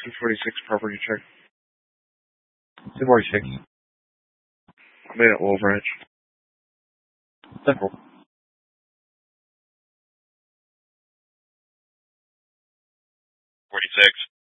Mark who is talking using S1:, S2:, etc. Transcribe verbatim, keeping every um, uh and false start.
S1: two forty-six, property check. two forty-six. I made it Wolf Ranch. Simple.
S2: forty-six.